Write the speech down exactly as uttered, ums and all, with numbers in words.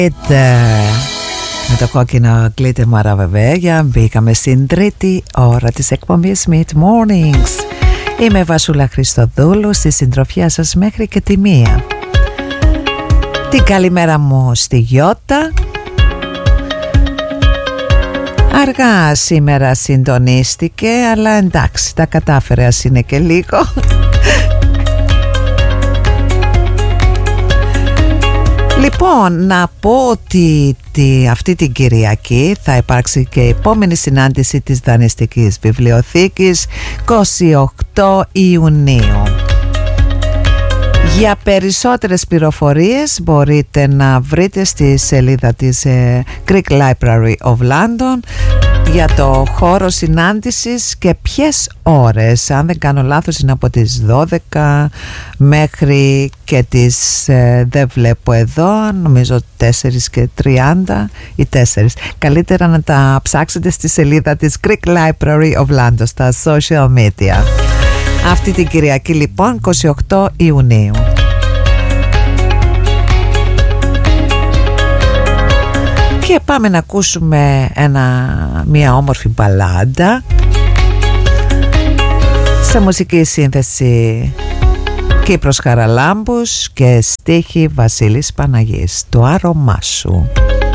Με το κόκκινο κλείτεμα βέβαια μπήκαμε στην τρίτη ώρα της εκπομπής Mid Mornings. Είμαι Βασούλα Χριστοδούλου, στη συντροφιά σας μέχρι και τη μία. Την καλημέρα μου στη Γιώτα. Αργά σήμερα συντονίστηκε, αλλά εντάξει, τα κατάφερε, ας είναι και λίγο. Λοιπόν, να πω ότι τη, αυτή την Κυριακή θα υπάρξει και η επόμενη συνάντηση της Δανειστικής Βιβλιοθήκης είκοσι οκτώ Ιουνίου. Για περισσότερες πληροφορίες μπορείτε να βρείτε στη σελίδα της ε, Greek Library of London για το χώρο συνάντησης και ποιες ώρες. Αν δεν κάνω λάθος είναι από τις δώδεκα μέχρι και τις ε, δεν βλέπω εδώ, νομίζω τέσσερις και τριάντα ή τέσσερις. Καλύτερα να τα ψάξετε στη σελίδα της Greek Library of London στα social media. Αυτή την Κυριακή λοιπόν είκοσι οκτώ Ιουνίου. Και πάμε να ακούσουμε ένα, μια όμορφη μπαλάντα σε μουσική σύνθεση Κύπρος Χαραλάμπους και στίχη Βασίλης Παναγής. Το άρωμά σου.